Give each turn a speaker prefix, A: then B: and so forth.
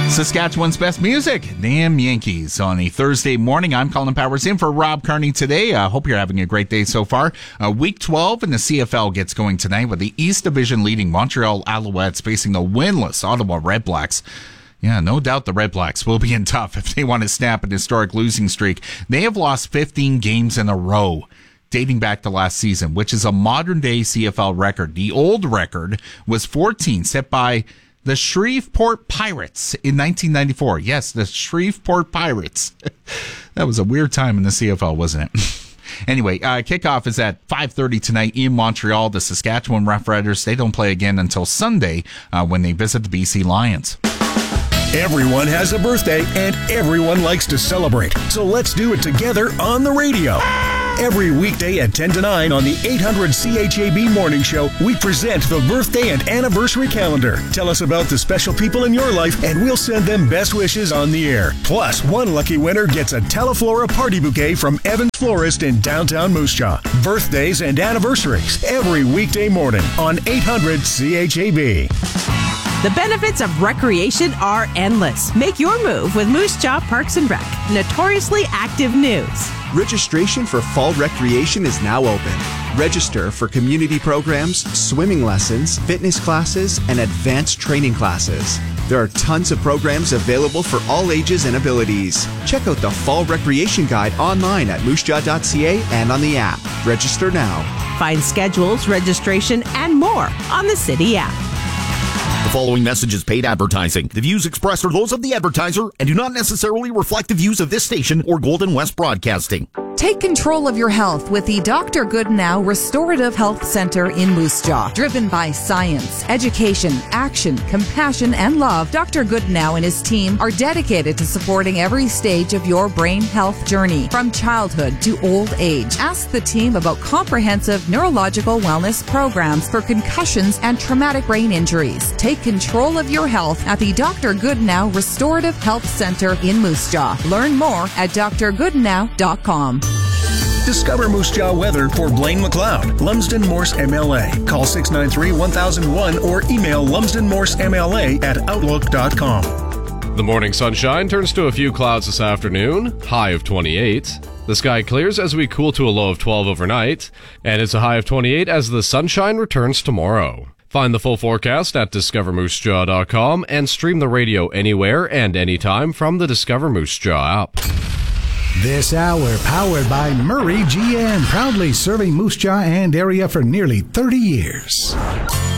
A: Saskatchewan's best music, damn Yankees. On a Thursday morning, I'm Colin Powers in for Rob Carney today. Hope you're having a great day so far. Week 12 in the CFL gets going tonight with the East Division leading Montreal Alouettes facing the winless Ottawa Redblacks. Yeah, no doubt the Redblacks will be in tough if they want to snap an historic losing streak. They have lost 15 games in a row, dating back to last season, which is a modern-day CFL record. The old record was 14, set by the Shreveport Pirates in 1994. Yes, the Shreveport Pirates. That was a weird time in the CFL, wasn't it? Anyway, kickoff is at 5:30 tonight in Montreal. The Saskatchewan Roughriders, they don't play again until Sunday when they visit the BC Lions.
B: Everyone has a birthday, and everyone likes to celebrate. So let's do it together on the radio. Every weekday at 10 to 9 on the 800 CHAB Morning Show, we present the birthday and anniversary calendar. Tell us about the special people in your life, and we'll send them best wishes on the air. Plus, one lucky winner gets a Teleflora party bouquet from Evans Florist in downtown Moose Jaw. Birthdays and anniversaries every weekday morning on 800 CHAB.
C: The benefits of recreation are endless. Make your move with Moose Jaw Parks and Rec. Notoriously active news.
D: Registration for fall recreation is now open. Register for community programs, swimming lessons, fitness classes, and advanced training classes. There are tons of programs available for all ages and abilities. Check out the Fall Recreation Guide online at moosejaw.ca and on the app. Register now.
C: Find schedules, registration, and more on the City app.
E: The following message is paid advertising. The views expressed are those of the advertiser and do not necessarily reflect the views of this station or Golden West Broadcasting.
F: Take control of your health with the Dr. Goodnow Restorative Health Center in Moose Jaw. Driven by science, education, action, compassion, and love, Dr. Goodnow and his team are dedicated to supporting every stage of your brain health journey, from childhood to old age. Ask the team about comprehensive neurological wellness programs for concussions and traumatic brain injuries. Take control of your health at the Dr. Goodnow Restorative Health Center in Moose Jaw. Learn more at drgoodnow.com.
B: Discover Moose Jaw weather for Blaine McLeod, Lumsden Morse MLA. Call 693-1001 or email lumsdenmorsemla@outlook.com.
G: The morning sunshine turns to a few clouds this afternoon, high of 28. The sky clears as we cool to a low of 12 overnight, and it's a high of 28 as the sunshine returns tomorrow. Find the full forecast at discovermoosejaw.com and stream the radio anywhere and anytime from the Discover Moose Jaw app.
H: This hour powered by Murray GM, proudly serving Moose Jaw and area for nearly 30 years.